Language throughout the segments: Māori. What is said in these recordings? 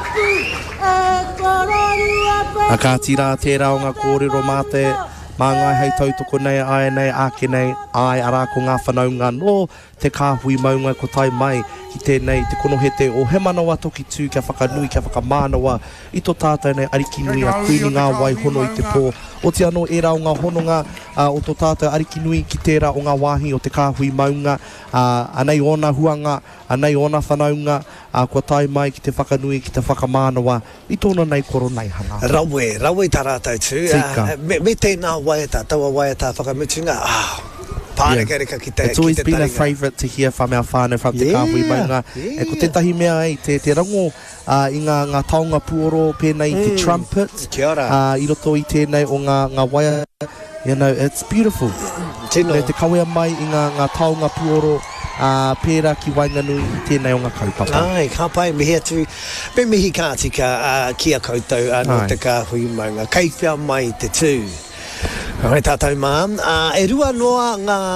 A ka tira tērā o ngā kōrero mā te māngai hei tautoko nei, ai nei, ake nei, ai ara ko ngā whanaunga no te kāhui maunga ko tai mai ki tēnei te konohete o he manawa toki tū kia whakanui, kia whakamānawa i tō tātou nei ariki nui a kuini ngā wai hono i te pō. O te anō e rā o ngā hononga o tō tātou ariki nui ki tērā o ngā wāhi o te kāhui maunga, anei ona huanga, anei ona whanaunga, ko tai mai ki te whakanui, ki te whakamānawa i tōna nei koro nei hana. Rawe tā rātou tū. Me tēnā waiata, taua waiata whakamutunga, It's always been a favourite to hear from our whānau from te kāhui maunga. E ko tētahi mea ei, te rango i ngā taonga puoro pēnei te trumpet. Kia ora. I roto i tēnei o ngā waia. You know, it's beautiful. Tino. Te kawea mai i ngā taonga puoro pērā ki Wainganui i tēnei o ngā kaupapa. Ai, ka pai mihi atu. Me mihi kātika kia koutou no te kāhui maunga. Kei whia mai te tū. Hoi tātou mā, e rua noa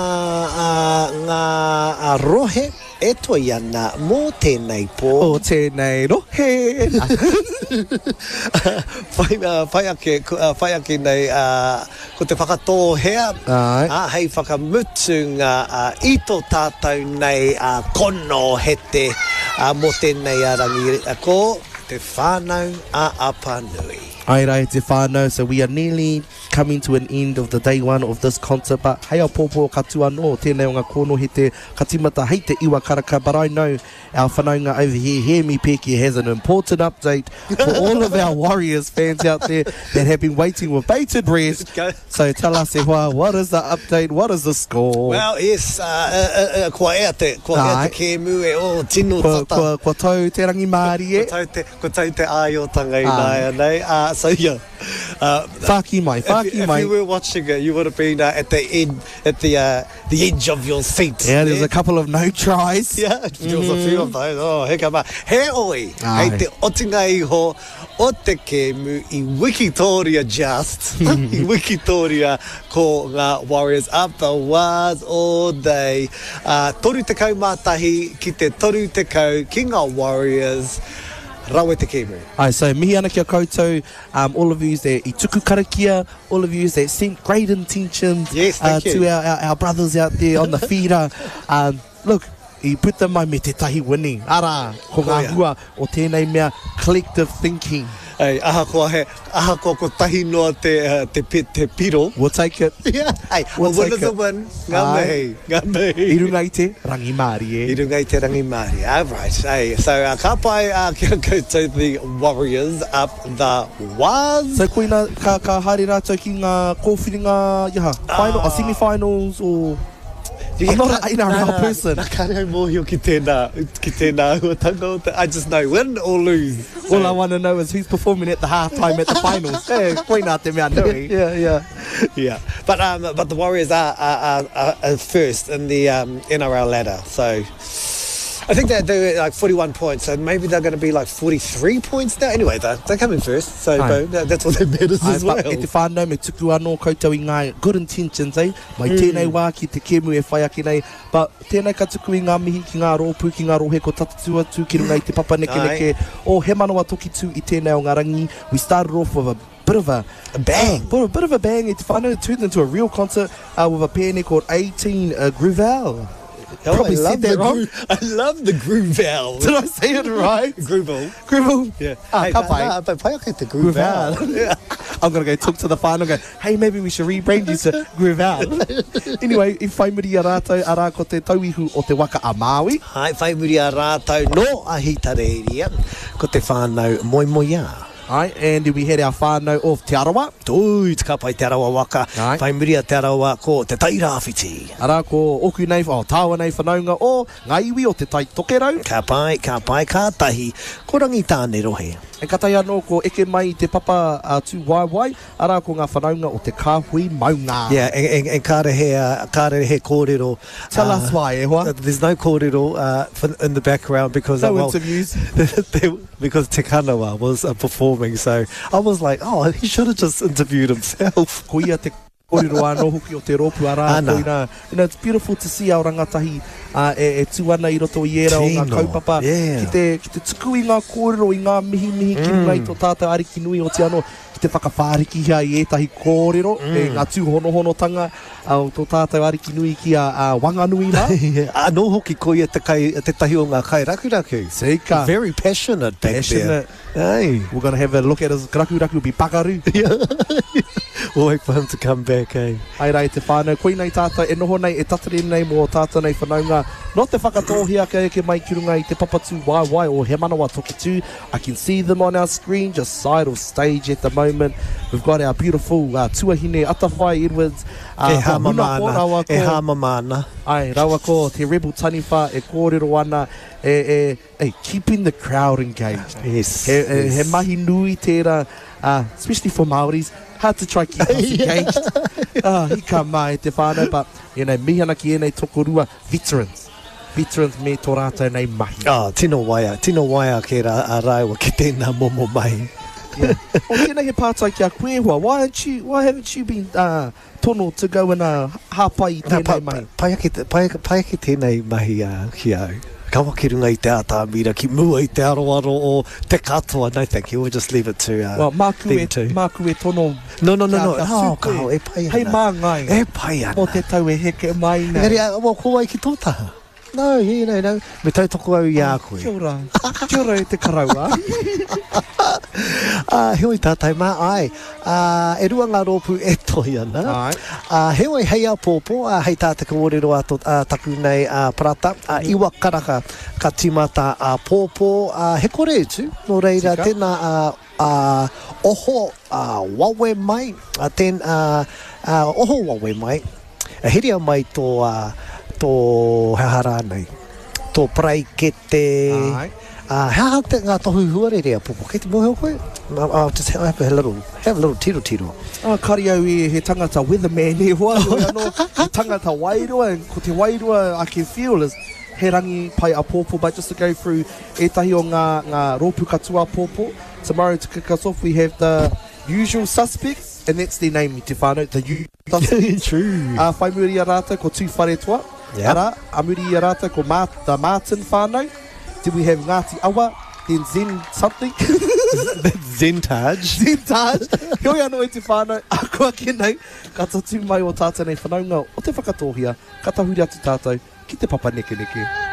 ngā rohe e toi ana mō tēnei pō. O tēnei rohe! Whai ake nei ko te whakatōhea, hei whakamutunga i tō tātou nei kono hete mō tēnei arangi ko te whānau a Apanui. Ai rai te whānau, so we are nearly coming to an end of the day one of this concert, but hei au pōpō katua no, tēnei o ngā kōno he te katimata, hei te iwa karaka, but I know our whanaunga over here, Hear Me Peki, has an important update for all of our Warriors fans out there that have been waiting with bated breath. So tell us, what is the update, what is the score? Well, yes, kua ea te kēmu e o tino tata. Kua tau te rangi Māori e? Kua tau te aiotanga i nei. So yeah, Whaki mai. If you were watching it, you would have been at the end, at the edge of your seat. Yeah, there's a couple of no tries. Yeah, there was a few of those. Oh, heka ma. He oi, hei te otinga iho o te kēmu I Wikitoria just. I Wikitoria ko ngā Warriors up the waz all day. Toru te kau mātahi ki te toru te kau ki ngā Warriors. Rawe te kēmu. Ai, so mihi ana kia koutou, all of you that I tuku karakia, all of you that sent great intentions to our brothers out there on the feeder. Look, I puta mai me te tahi winning. Ara, ko ngā hua o tēnei mea collective thinking. Hey, aha koa ko tahi noa te piro. We'll take it. Yeah. Hey, we'll win is a win. Ngā mihi. I runga I te rangi Māori e. I runga I te rangi Māori. All right. Hey, so ka pai kia koutou the Warriors up the was. So koina ka haere rātou ki ngā kōwhiringa final, semi-finals or... I'm not an NRL person. Nā kare mōhio ki tēnā huatanga. I just know win or lose. So. All I want to know is who's performing at the halftime at the finals. Hey, koina te mea nui. Yeah. But the Warriors are first in the NRL ladder. So I think they're like 41 points, so maybe they're going to be like 43 points now. Anyway, they're coming first, so boom, that's what that matters as well. E te whānau me tuku anō koutou I ngā good intentions, mai tēnei wā ki te kēmu e whai ake nei, but tēnei ka tuku I ngā mihi ki ngā rōpū, ki ngā rohe ko tatatua tū ki runga I te papa neke, o he manawa toki tū I tēnei o ngā rangi. We started off with a bit of a bang. A bit of a bang. It turned into a real concert with a pēne called 18 Gruvel. Probably said that wrong. I love the Gruvel. Did I say it right? Gruvel. Yeah. But pai ake te Gruvel. I'm going to go talk to the whānau and go, hey, maybe we should rebrand you to Gruvel. Anyway, I whaimuri a rātou arā ko te tauihu o te waka a Māui. Hai, whaimuri a rātou no a hitareria ko te whānau moimoia. Right, and we had our whānau of Te Arawa. Tui, te kapai Te Arawa waka. Whaimuri a Te Arawa ko te tairāwhiti. Arā ko oku nei, tāua nei whanaunga o ngā iwi o te tai tokerau. Ka pai, ka tahi, ko rangi tāne rohe. E katai anō ko eke mai te papa tū waiwai, arā ko ngā whanaunga o te kāhui maunga. Yeah, and kāre he kōrero. Tell us why, e hoa? There's no kōrero in the background because... No interviews. Because Te Kanawa was performing, so I was like, oh, he should have just interviewed himself. Ko ia te Kōrero anō hoki o te rōpu ara Ana. koina. You know, it's beautiful to see our rangatahi e tuana I roto I era o ngā Tino, kaupapa. yeah. Ki te tuku I ngā kōrero, I ngā mihi ki runga I tō tātou ariki nui o te anō. Ki te whakawhāriki hea I ētahi kōrero, e ngā tūhonohonotanga o tō tātou ariki nui ki a Wanganui rā. Anō hoki ko I te tahi o ngā kai rakuraku. Seika. Very passionate back Passionate. there. Hey. We're going to have a look at his rakuraku be pakaru. We'll wait for him to come back, eh? Ai rai te whānau, koe nei tātou, e noho nei, e tatare nei mō tātou nei whanaunga. No te whakatōhia ka eke mai ki runga I te papatū waiwai o he manawa toki tū. I can see them on our screen, just side of stage at the moment. We've got our beautiful tuahine Atawhai Edwards. E hama mana. Ai, rawa ko, te rebel taniwha, e kōrero ana, keeping the crowd engaged. Yes. He mahi nui tērā, especially for Māoris, hard to try keep us engaged. Hi ka mai te whānau, but, you know, mihana ki enei tokorua, veterans. Veterans me tō rātou nei mahi. Tino waia ke a raiwa ki tēnā momo mai. Yeah. O tēnei he pātai ki a koehua, why haven't you been tono to go and hāpai I tēnei mahi? Pai ki tēnei mahi ki au. Kawa ki runga I te ātāmira, ki mua I te aroaro o te katoa. No, thank you. We'll just leave it to Well, them two. māku e tono. No. Kao, E pai ana. Hei māngai. E pai ana. Mo te tau e heke mai nei. Ngari, ko ai ki tōtaha. No. Me tau toko au I a koe. Kia ora. Kia ora e te karaua. Heoi tātai mā, ai. E rua ngā rōpu e toi ana. Heoi hei a pōpō, hei tātai ka mōrero taku nei parata. Iwa karaka ka timata pōpō. He kore etu, no reira, tēnā oho wawe mai. Oho wawe mai. Hiria mai tō hahara nei. Tō praikete. How te ngā tohu huarere a popo? Kei te mohe koe? I'll just have a little tiro. Kari au e he tangata weatherman he hoa. He tangata wairua, ko te wairua I can feel is he rangi pai a pōpō, but just to go through etahi o ngā rōpu katoa pōpō. Tomorrow to kick us off we have the usual suspects, and that's their name I te whānau, the usual suspects. True. Whai muri a rātou ko tū whare toa. Ara, a muri a rātou ko the Martin whānau. Did we have Ngāti Awa, then Zen something? Zentage. Heoi anō e te whānau, a kua ki nei, ka tatu mai o tātou nei whanaunga o te whakatōhia, ka tahuri atu tātou, ki te papa neke neke.